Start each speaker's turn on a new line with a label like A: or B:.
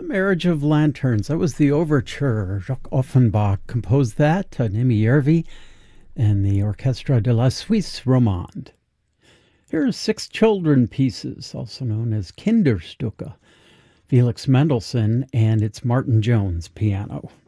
A: The Marriage of Lanterns. That was the overture. Jacques Offenbach composed that, Nemi Järvi, and the Orchestre de la Suisse Romande. Here are six children pieces, also known as Kinderstücke. Felix Mendelssohn, and it's Martin Jones piano.